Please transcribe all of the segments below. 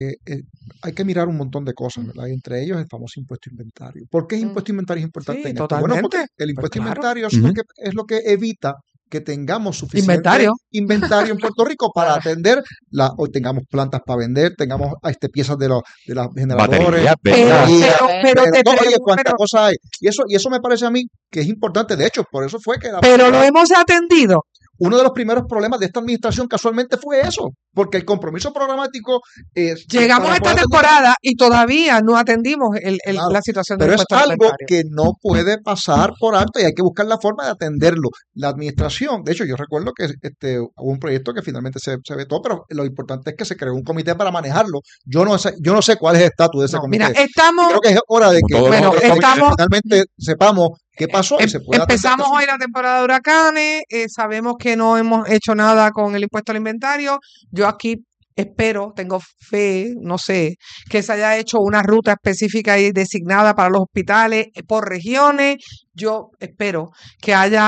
hay que mirar un montón de cosas, ¿verdad? Y entre ellos el famoso impuesto inventario. ¿Por qué el impuesto inventario es importante Sí, en esto? Bueno, porque totalmente. el Pues impuesto claro. inventario es lo que evita que tengamos suficiente Inventario. inventario en Puerto Rico para atender o tengamos plantas para vender, tengamos piezas de los generadores, Baterías, baterías, Pero te oye, cuánta pero, cosa hay. Y eso me parece a mí que es importante. De hecho, por eso fue que pero lo hemos atendido. uno de los primeros problemas de esta administración casualmente fue eso, porque el compromiso programático es... Llegamos a esta temporada y todavía no atendimos Claro, la situación pero del es impuesto algo alimentario. que no puede pasar por alto y hay que buscar la forma de atenderlo. La administración, de hecho, yo recuerdo que hubo un proyecto que finalmente se vetó, pero lo importante es que se creó un comité para manejarlo. Yo no sé cuál es el estatus de ese comité. Mira, estamos... Creo que es hora de que finalmente sepamos qué pasó y se pueda empezamos hoy la temporada de huracanes, sabemos que no hemos hecho nada con el impuesto al inventario. Yo aquí espero, tengo fe, no sé, que se haya hecho una ruta específica y designada para los hospitales por regiones. Yo espero que haya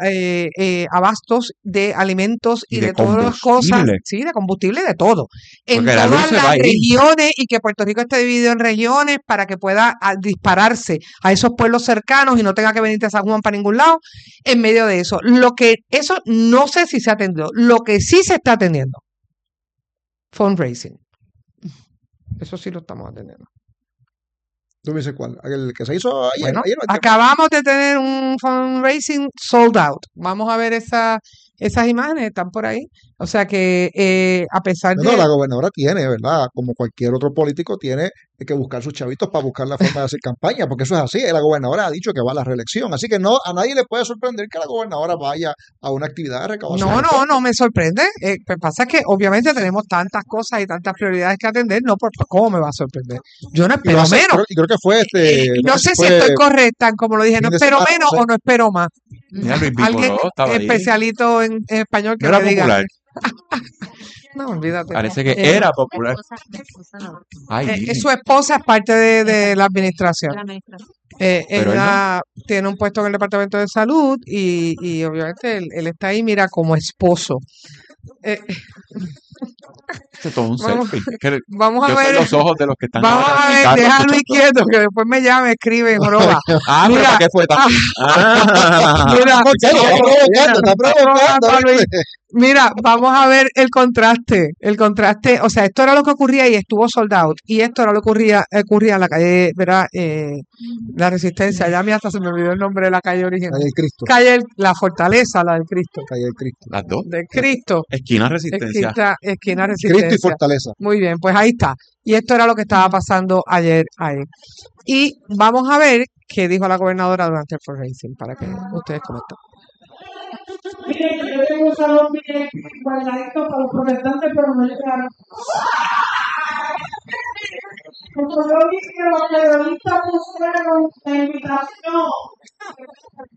abastos de alimentos y de todas las cosas, sí, de combustible, de todo, en todas las regiones, y que Puerto Rico esté dividido en regiones para que pueda dispararse a esos pueblos cercanos y no tenga que venirte a San Juan para ningún lado en medio de eso. Eso no sé si se ha atendido. Lo que sí se está atendiendo, fundraising. Eso sí lo estamos atendiendo. ¿Tú me dices cuál? ¿El que se hizo ayer? Bueno, acabamos de tener un fundraising sold out. Vamos a ver esas imágenes, están por ahí. O sea que a pesar de... No, la gobernadora tiene, ¿verdad? Como cualquier otro político, tiene que buscar sus chavitos para buscar la forma de hacer campaña, porque eso es así. La gobernadora ha dicho que va a la reelección, así que no, a nadie le puede sorprender que la gobernadora vaya a una actividad de recaudación. No me sorprende. Pues pasa que obviamente tenemos tantas cosas y tantas prioridades que atender. No, ¿cómo me va a sorprender? Yo no espero menos. Y creo que fue no sé si estoy correcta en como lo dije. No espero menos o no espero más. Mira, Luis Alguien especialito en español que me diga. Popular. No, olvídate. Parece que era popular. Su esposa es parte de la administración. Ella tiene un puesto en el Departamento de Salud y obviamente él está ahí, mira, como esposo. Vamos a ver los ojos de los que están. Vamos a ver, déjalo quieto, que después me llama, me escribe en joroba. Mira, ¿para qué fue tan? Mira, vamos a ver el contraste. O sea, esto era lo que ocurría y estuvo sold out. Y esto era lo que ocurría en la calle, ¿verdad? La Resistencia. Ya hasta se me olvidó el nombre de la calle original. Calle del Cristo. La Fortaleza, la del Cristo. Calle del Cristo. Las dos. Del Cristo. Esquina Resistencia. Esquina Resistencia. Cristo y Fortaleza. Muy bien, pues ahí está. Y esto era lo que estaba pasando ayer ahí. Y vamos a ver qué dijo la gobernadora durante el fundraising para que ustedes comenten. Miren, yo tengo un salón bien guardadito para los protestantes, pero no llegaron. Como yo vi que los periodistas pusieron la invitación